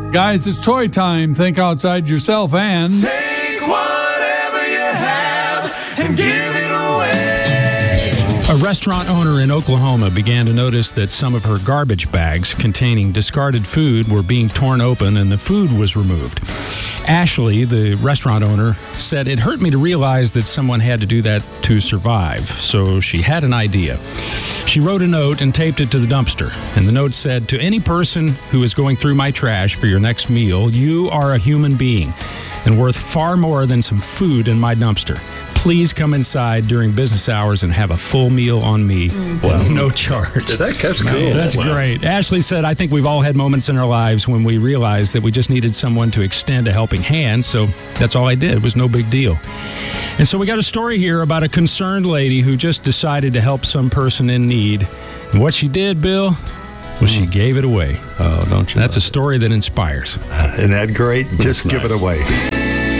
Guys, it's toy time. Think outside yourself and Take whatever you have and give it away. A restaurant owner in Oklahoma began to notice that some of her garbage bags containing discarded food were being torn open and the food was removed. Ashley, the restaurant owner, said, "It hurt me to realize that someone had to do that to survive." So she had an idea. She wrote a note and taped it to the dumpster. And the note said, "To any person who is going through my trash for your next meal, you are a human being and worth far more than some food in my dumpster. Please come inside during business hours and have a full meal on me. No charge." That's cool. That's great. Ashley said, "I think we've all had moments in our lives when we realized that we just needed someone to extend a helping hand, so that's all I did. It was no big deal." And so we got a story here about a concerned lady who just decided to help some person in need. And what she did, Bill, was she gave it away. Oh, don't you? That's a story that inspires. Isn't that great? Just give it away.